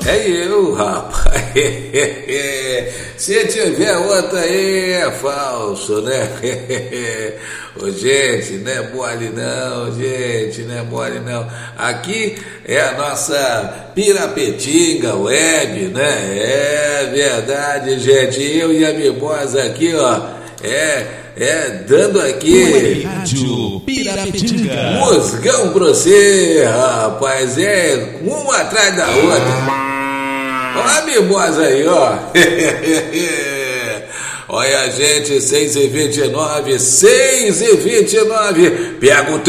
É eu, rapaz. Se tiver outra aí, é falso, né? Ô, gente, não é mole não, gente, não é mole não. Aqui é a nossa Pirapetinga Web, né? É verdade, gente. Eu e a Mimosa aqui, ó, dando aqui Rádio Pirapetinga. musgão pra você, rapaz. É uma atrás da outra. Olha a Mimosa aí, ó. Olha, gente, 6h29. Pega o